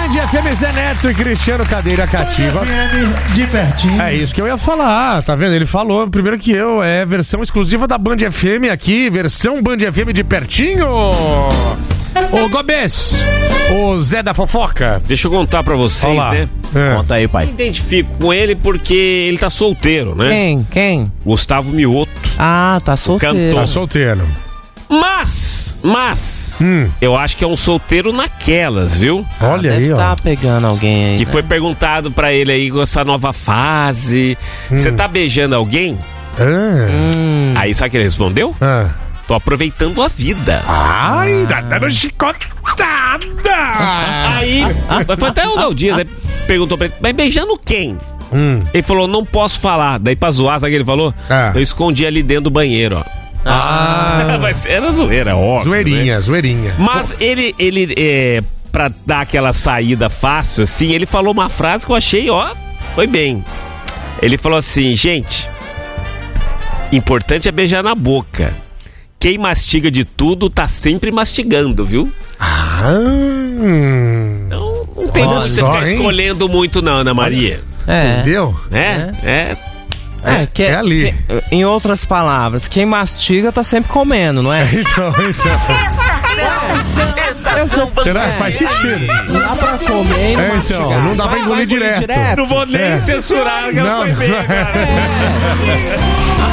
Band FM, Zé Neto e Cristiano Cadeira Cativa. Band FM de pertinho. É isso que eu ia falar, tá vendo? Ele falou primeiro que eu, é versão exclusiva da Band FM aqui, versão Band FM de pertinho. Ô Gobes, o Zé da fofoca. Deixa eu contar pra vocês, né? Conta aí, pai. Eu identifico com ele porque ele tá solteiro, né? Quem? Gustavo Mioto. Ah, tá solteiro. cantor. Tá solteiro. Mas, eu acho que é um solteiro naquelas, viu? Olha aí, Deve ó. tá pegando alguém aí. Que né? foi perguntado pra ele aí com essa nova fase. Você tá beijando alguém? Aí sabe o que ele respondeu? Tô aproveitando a vida. Ai, tá dando chicotada. Aí, foi até o Galdinho, né? Perguntou pra ele, mas beijando quem? Ele falou, não posso falar. Daí pra zoar, sabe o que ele falou? Eu escondi ali dentro do banheiro, ó. Mas era zoeira, óbvio. Zoeirinha, né? zoeirinha. Mas ele pra dar aquela saída fácil, assim, ele falou uma frase que eu achei, ó, foi bem. Ele falou assim, gente, importante é beijar na boca. Quem mastiga de tudo tá sempre mastigando, viu? Então, não tem muito você ficar escolhendo muito não, Ana Maria. Entendeu? É ali. Em outras palavras, quem mastiga tá sempre comendo, não é? Então. Será que faz sentido? Não dá pra comer e não mastigar. Então, não dá pra engolir direto. Não vou nem censurar, que ela foi bem, cara.